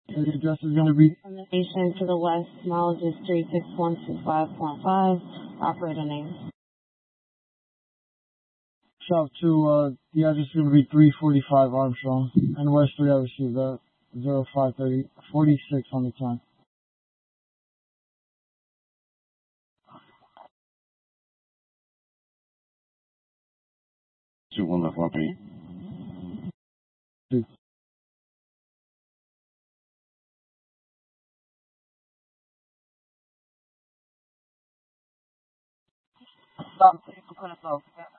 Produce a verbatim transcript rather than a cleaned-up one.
The address is going to be From the station to the west, mileage is three six one two five point five. Operator name. south to, uh, the address is going to be three forty-five Armstrong, and west three, I received that, zero five thirty, forty-six on the time. two one left one three. Two. Stop, put us off.